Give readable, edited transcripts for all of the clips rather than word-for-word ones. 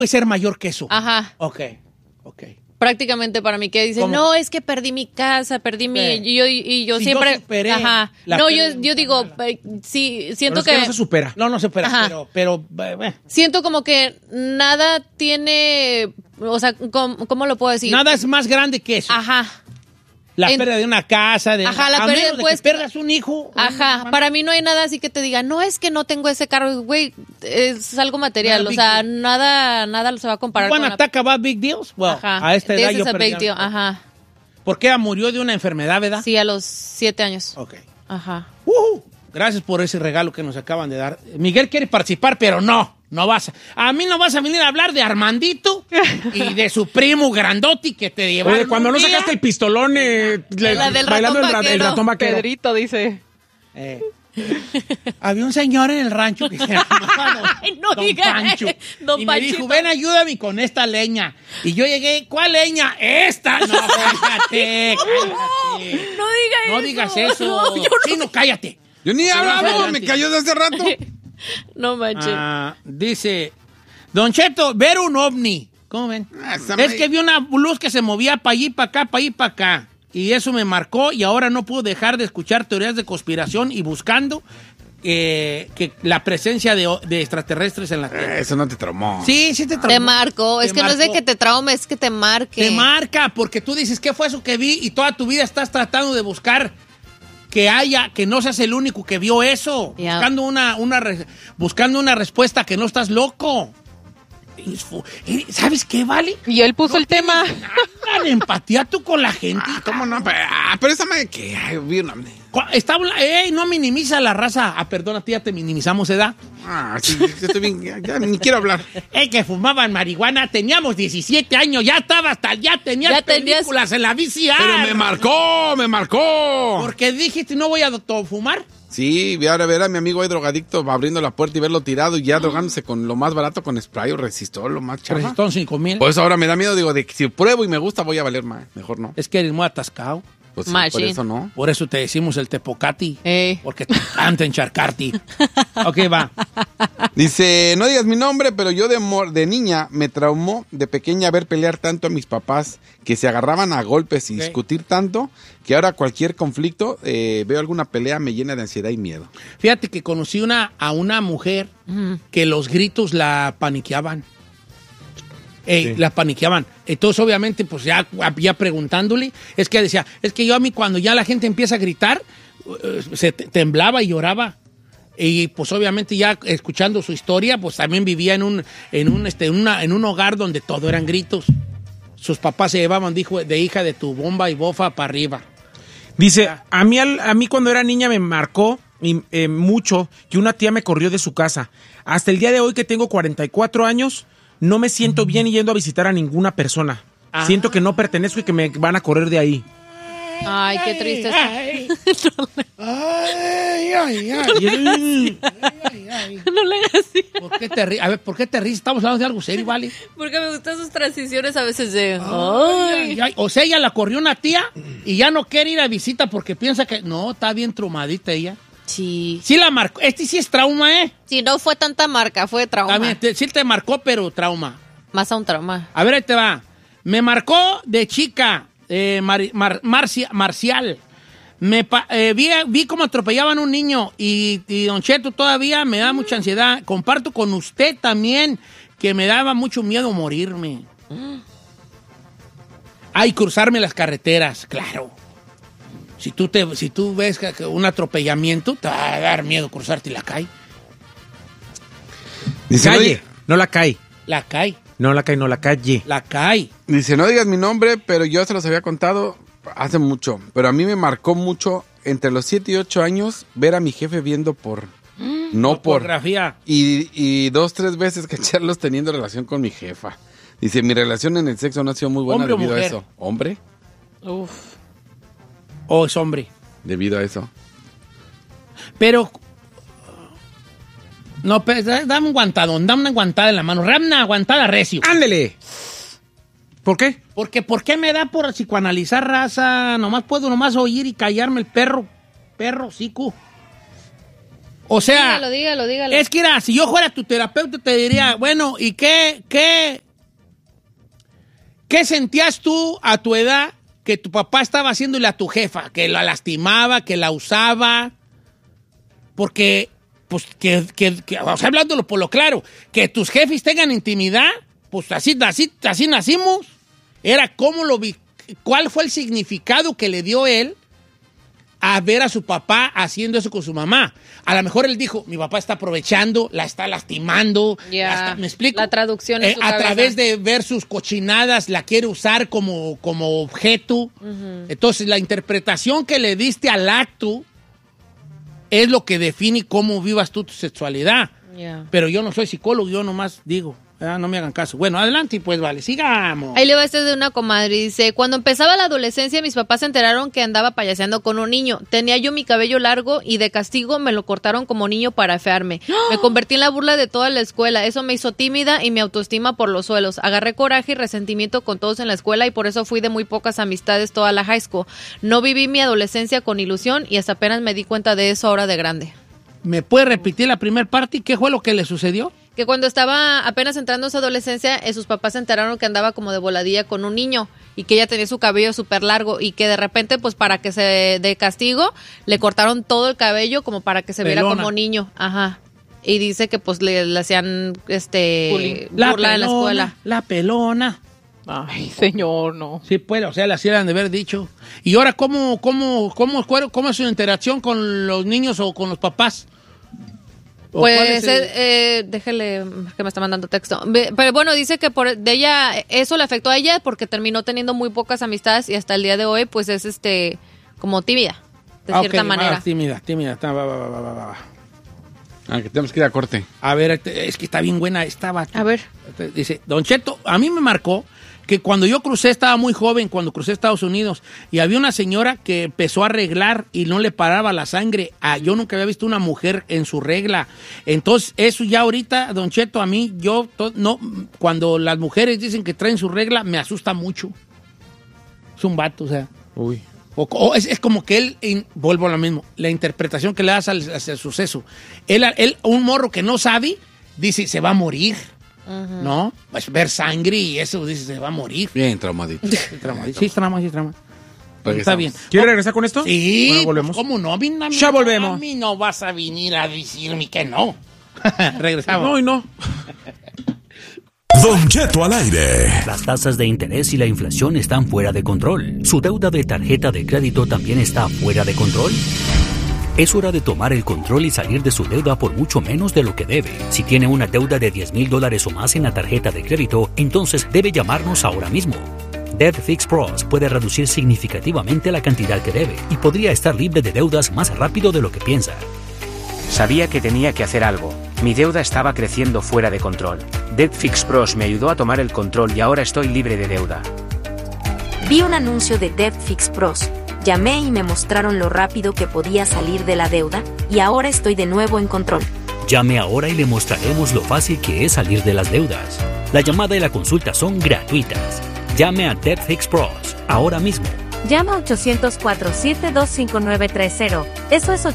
puede ser mayor que eso. Ajá. Ok. Prácticamente para mí, que dicen, ¿Cómo? no, es que perdí mi casa, perdí mi... Y yo Si siempre... yo superé ajá. la No, pérdida yo digo, sí, siento Pero es que no se supera. No se espera, Ajá. pero siento como que nada tiene... O sea, ¿cómo lo puedo decir? nada es más grande que eso. Ajá. La pérdida de una casa, Ajá, la a pérdida, menos de pues, que pierdas un hijo. Ajá, para mí no hay nada así que te diga, no, es que no tengo ese carro, güey, es algo material, Nada o sea, big nada se va a comparar One con attack about big deals. Well, Ajá, a esta edad this yo is a perdí big deal, ajá, ¿Por qué murió de una enfermedad, verdad? sí, a los 7 años, Ok. ajá. Gracias por ese regalo que nos acaban de dar. Miguel quiere participar, pero no vas a mí no vas a venir a hablar de Armandito y de su primo Grandotti que te llevaron. Oye, cuando un no día. sacaste el pistolón, La del bailando ratón el ratón vaquero. Pedrito dice. Había un señor en el rancho que se llamaba Ay, no Don diga, Pancho. Don Y me Panchito. dijo, ven, ayúdame con esta leña. Y yo llegué, ¿cuál leña? ¡Esta! No, cállate. No digas eso. No, yo no. Sí, no, cállate. Yo ni he hablado, adelante. me cayó de hace rato. No manches. Dice, Don Cheto, ver un ovni. ¿Cómo ven? Es que vi una luz que se movía para allí, para acá, para allí, para acá. Y eso me marcó y ahora no puedo dejar de escuchar teorías de conspiración y buscando que la presencia de extraterrestres en la Tierra. Eso no te traumó. Sí, te traumó. Te marco, es Te que no es de marcó. que te traume, es que te marque. Te marca, porque tú dices, ¿qué fue eso que vi? Y toda tu vida estás tratando de buscar que no seas el único que vio eso. Ya. Buscando una respuesta que no estás loco. ¿Sabes qué, Vale? Y él puso el tema. Nada de empatía tú con la gente. ¿Cómo no? Pero esa madre que vi una... No minimiza la raza. Perdona, tía, te minimizamos, ¿edad? Sí, estoy bien, ya ni quiero hablar. Que fumaban marihuana, teníamos 17 años, ya tenías películas en la VCR. Pero me marcó. Porque dijiste, no voy a fumar. Sí, vi ahora ver a mi amigo ahí drogadicto abriendo la puerta y verlo tirado y ya drogándose con lo más barato, con spray o resistol, lo más chafa. Resistol 5000. Pues ahora me da miedo, digo, de que si pruebo y me gusta voy a valer más. Mejor no. Es que eres muy atascado. Pues sí, Machine. por eso no. Por eso te decimos el tepocati. Ey. Porque te encanta encharcarte. Ok, va. Dice, no digas mi nombre, pero yo de niña me traumó de pequeña ver pelear tanto a mis papás que se agarraban a golpes y discutir tanto que ahora cualquier conflicto, veo alguna pelea, me llena de ansiedad y miedo. Fíjate que conocí a una mujer que los gritos la paniqueaban. La paniqueaban. Entonces, obviamente, pues ya preguntándole, es que decía, es que yo a mí cuando ya la gente empieza a gritar, se temblaba y lloraba. Y pues obviamente ya escuchando su historia, pues también vivía en un hogar donde todo eran gritos. Sus papás se llevaban de hija de tu bomba y bofa para arriba. Dice, a mí cuando era niña me marcó mucho que una tía me corrió de su casa. Hasta el día de hoy que tengo 44 años, no me siento bien yendo a visitar a ninguna persona. Siento que no pertenezco y que me van a correr de ahí. Ay, qué triste. No le hagas así. ¿Por qué te ríes? A ver, ¿por qué te ríes? Estamos hablando de algo serio, ¿vale? Porque me gustan sus transiciones a veces de... O sea, ella la corrió una tía y ya no quiere ir a visita porque piensa que... No, está bien traumadita ella. Sí. Sí la marcó. Sí es trauma, ¿eh? Sí, no fue tanta marca, fue trauma. También, sí te marcó, pero trauma. Más a un trauma. A ver, ahí te va. Me marcó de chica Marcial. Vi cómo atropellaban a un niño y Don Cheto todavía me da mucha ansiedad. Comparto con usted también que me daba mucho miedo morirme. Ay, cruzarme las carreteras, claro. Si tú ves que un atropellamiento, te va a dar miedo cruzarte la calle. Dice, Calle, no la calle. La calle. No la calle, no la calle. La calle. Dice, no digas mi nombre, pero yo se los había contado hace mucho. Pero a mí me marcó mucho entre los 7 y 8 años ver a mi jefe viendo por... No por... Pornografía. Y 2, 3 veces cacharlos teniendo relación con mi jefa. Dice, mi relación en el sexo no ha sido muy buena ¿Hombre o debido a mujer? eso. ¿Hombre? Uf. O es hombre. Debido a eso. Pero... No, dame un guantadón, dame una guantada en la mano. Dame una guantada recio. ¡Ándele! ¿Por qué? Porque ¿por qué me da por psicoanalizar raza? Puedo oír y callarme el perro, cico. O sea, Dígalo. es que era, si yo fuera tu terapeuta te diría, bueno, ¿y qué sentías tú a tu edad que tu papá estaba haciéndole a tu jefa? Que la lastimaba, que la usaba, porque, pues, o sea, hablándolo por lo claro, que tus jefes tengan intimidad, pues así nacimos. Era cómo lo vi, cuál fue el significado que le dio él a ver a su papá haciendo eso con su mamá. A lo mejor él dijo, mi papá está aprovechando, la está lastimando. ¿Me explico? La traducción en su a cabeza. través de ver sus cochinadas, la quiere usar como objeto. Entonces, la interpretación que le diste al acto es lo que define cómo vivas tú tu sexualidad. Pero yo no soy psicólogo, yo nomás digo. No me hagan caso. Bueno, adelante, pues vale, sigamos. Ahí le va de una comadre. Dice, cuando empezaba la adolescencia, mis papás se enteraron que andaba payaseando con un niño. Tenía yo mi cabello largo y de castigo me lo cortaron como niño para afearme. Me convertí en la burla de toda la escuela. Eso me hizo tímida y mi autoestima por los suelos. Agarré coraje y resentimiento con todos en la escuela y por eso fui de muy pocas amistades toda la high school. No viví mi adolescencia con ilusión y hasta apenas me di cuenta de eso ahora de grande. ¿Me puede repetir la primera parte y qué fue lo que le sucedió? Que cuando estaba apenas entrando a su adolescencia, sus papás se enteraron que andaba como de voladilla con un niño y que ella tenía su cabello súper largo y que de repente, pues para que se de castigo, le cortaron todo el cabello como para que se viera como niño. Ajá. Y dice que pues le hacían burla en la escuela. La pelona. Ay, señor, no. Sí, pues, o sea, la hacían de haber dicho. Y ahora, ¿cómo es su interacción con los niños o con los papás? Pues, déjele que me está mandando texto. Pero bueno, dice que de ella, eso le afectó a ella porque terminó teniendo muy pocas amistades y hasta el día de hoy, pues es como tímida, de cierta manera. Tímida. Va. Que tenemos que ir a corte. A ver, es que está bien buena esta. A ver. Dice, Don Cheto, a mí me marcó que cuando yo crucé, estaba muy joven, cuando crucé a Estados Unidos, y había una señora que empezó a arreglar y no le paraba la sangre. Yo nunca había visto una mujer en su regla. Entonces, eso ya ahorita, Don Cheto, a mí, cuando las mujeres dicen que traen su regla, me asusta mucho. Es un vato, o sea. Uy. Es como que él, vuelvo a lo mismo, la interpretación que le das al suceso. Él, un morro que no sabe, dice, se va a morir. ¿No? Pues ver sangre y eso, dice, se va a morir. Bien traumadito. Sí, es trama. Está bien. ¿Quiere regresar con esto? Sí. Bueno, volvemos. ¿Cómo no? Ya volvemos. A mí no vas a venir a decirme que no. Regresamos. No y no. Don Cheto al aire. Las tasas de interés y la inflación están fuera de control. ¿Su deuda de tarjeta de crédito también está fuera de control? Es hora de tomar el control y salir de su deuda por mucho menos de lo que debe. Si tiene una deuda de $10,000 o más en la tarjeta de crédito, entonces debe llamarnos ahora mismo. Debt Fix Pros puede reducir significativamente la cantidad que debe y podría estar libre de deudas más rápido de lo que piensa. Sabía que tenía que hacer algo. Mi deuda estaba creciendo fuera de control. Debt Fix Pros me ayudó a tomar el control y ahora estoy libre de deuda. Vi un anuncio de Debt Fix Pros. Llamé y me mostraron lo rápido que podía salir de la deuda y ahora estoy de nuevo en control. Llame ahora y le mostraremos lo fácil que es salir de las deudas. La llamada y la consulta son gratuitas. Llame a Debt Fix Pros ahora mismo. Llama 800-472-5930. Eso es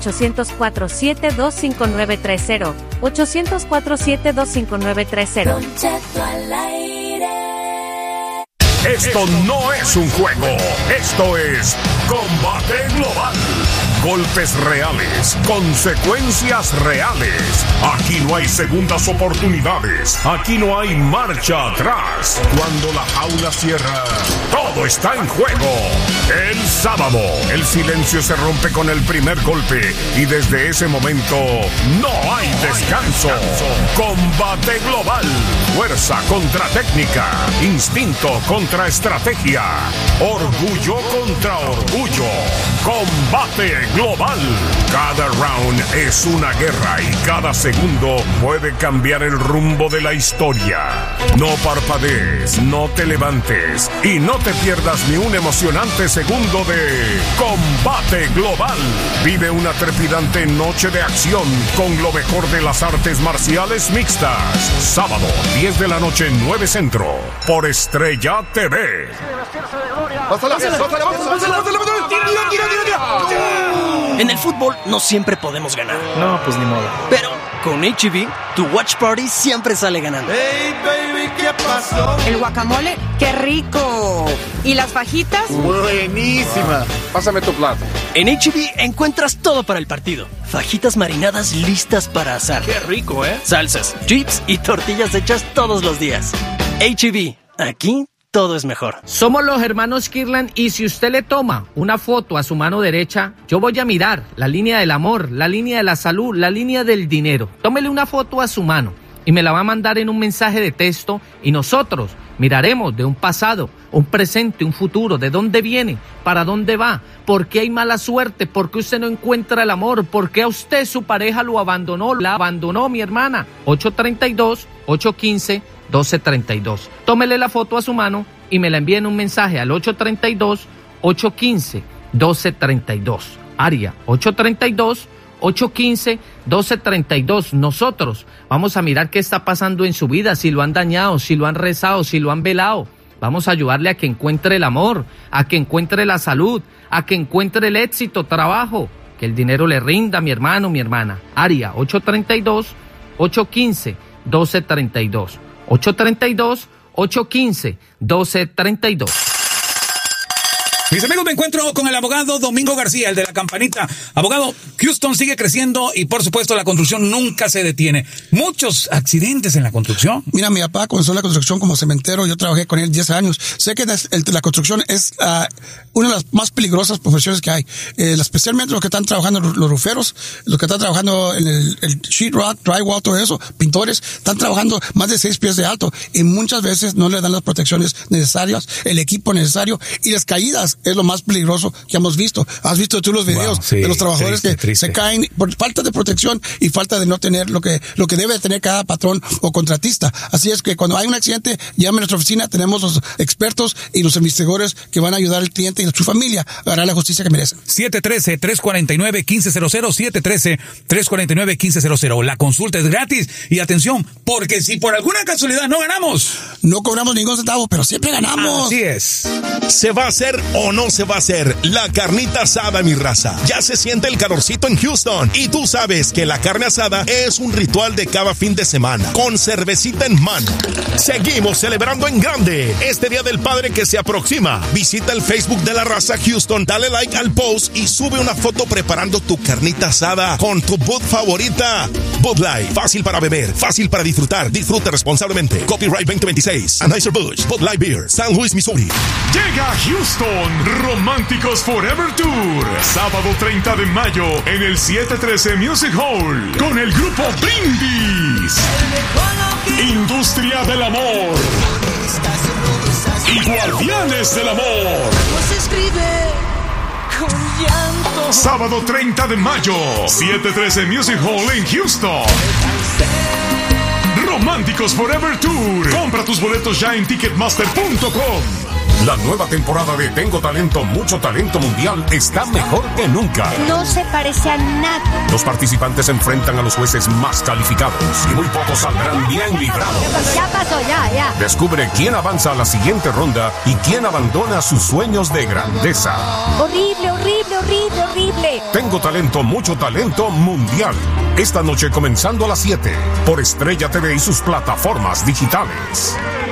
800-472-5930. 800-472-5930. Don Cheto al aire. Esto no es un juego. Esto es Combate Global. Golpes reales, consecuencias reales. Aquí no hay segundas oportunidades. Aquí no hay marcha atrás. Cuando la jaula cierra, todo está en juego. El sábado, el silencio se rompe con el primer golpe y desde ese momento no hay descanso. Combate Global. Fuerza contra técnica. Instinto contra estrategia. Orgullo contra orgullo. Combate Global. Cada round es una guerra y cada segundo puede cambiar el rumbo de la historia. No parpadees, no te levantes y no te pierdas ni un emocionante segundo de Combate Global. Vive una trepidante noche de acción con lo mejor de las artes marciales mixtas. Sábado, 10 de la noche, 9 Centro, por Estrella TV. Pásala. En el fútbol no siempre podemos ganar. No, pues ni modo. Pero con H-E-B, tu watch party siempre sale ganando. Hey, baby, ¿qué pasó? El guacamole, ¡qué rico! ¿Y las fajitas? Buenísima. Pásame tu plato. En H-E-B encuentras todo para el partido. Fajitas marinadas listas para asar. ¡Qué rico, eh! Salsas, chips y tortillas hechas todos los días. H-E-B, aquí todo es mejor. Somos los hermanos Kirlan y si usted le toma una foto a su mano derecha, yo voy a mirar la línea del amor, la línea de la salud, la línea del dinero. Tómele una foto a su mano y me la va a mandar en un mensaje de texto y nosotros miraremos de un pasado, un presente, un futuro, de dónde viene, para dónde va, por qué hay mala suerte, por qué usted no encuentra el amor, por qué a usted su pareja lo abandonó, la abandonó mi hermana. 832-815-1232. Tómele la foto a su mano y me la envíe en un mensaje al 832-815-1232. Área 832-815-1232. Nosotros vamos a mirar qué está pasando en su vida, si lo han dañado, si lo han rezado, si lo han velado. Vamos a ayudarle a que encuentre el amor, a que encuentre la salud, a que encuentre el éxito, trabajo, que el dinero le rinda, mi hermano, mi hermana. Área 832-815-1232. 832-815-1232. Mis amigos, me encuentro con el abogado Domingo García, el de la campanita. Abogado, Houston sigue creciendo y por supuesto la construcción nunca se detiene. Muchos accidentes en la construcción. Mira, mi papá comenzó la construcción como cementero, yo trabajé con él 10 años. Sé que la construcción es una de las más peligrosas profesiones que hay. Especialmente los que están trabajando, los ruferos, los que están trabajando en el sheetrock, drywall, todo eso, pintores, están trabajando más de 6 pies de alto y muchas veces no le dan las protecciones necesarias, el equipo necesario y las caídas. Es lo más peligroso que hemos visto. Has visto tú los videos de los trabajadores que se caen por falta de protección y falta de no tener lo que debe tener cada patrón o contratista. Así es que cuando hay un accidente, llame a nuestra oficina, tenemos los expertos y los investigadores que van a ayudar al cliente y a su familia a ganar la justicia que merecen. 713-349-1500, 713-349-1500. La consulta es gratis y atención, porque si por alguna casualidad no ganamos, no cobramos ningún centavo, pero siempre ganamos. Así es. ¿Se va a hacer o no se va a hacer la carnita asada, mi raza? Ya se siente el calorcito en Houston y tú sabes que la carne asada es un ritual de cada fin de semana, con cervecita en mano. Seguimos celebrando en grande este Día del Padre que se aproxima. Visita el Facebook de La Raza Houston, dale like al post y sube una foto preparando tu carnita asada con tu Bud favorita. Bud Light, fácil para beber, fácil para disfrutar. Disfruta responsablemente. Copyright 2026. Anheuser-Busch, Bud Light Beer, San Luis, Missouri. Llega a Houston Románticos Forever Tour, sábado 30 de mayo en el 713 Music Hall con el grupo Brindis, Industria del Amor y Guardianes del Amor. Sábado 30 de mayo, 713 Music Hall en Houston. Románticos Forever Tour. Compra tus boletos ya en Ticketmaster.com. La nueva temporada de Tengo Talento, Mucho Talento Mundial está mejor que nunca. No se parece a nada. Los participantes se enfrentan a los jueces más calificados y muy pocos saldrán bien librados. Ya pasó, ya. Descubre quién avanza a la siguiente ronda y quién abandona sus sueños de grandeza. Horrible. Tengo Talento, Mucho Talento Mundial. Esta noche comenzando a las 7 por Estrella TV y sus plataformas digitales.